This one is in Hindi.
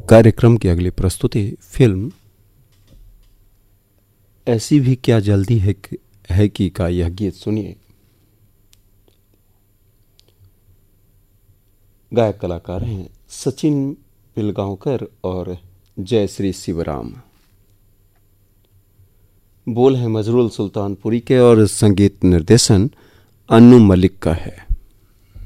कार्यक्रम की अगली प्रस्तुति फिल्म ऐसी भी क्या जल्दी है कि का यह गीत सुनिए। गायक कलाकार हैं सचिन पिलगांवकर और जयश्री शिवराम। बोल है मजरूल सुल्तानपुरी के और संगीत निर्देशन अन्नू मलिक का है।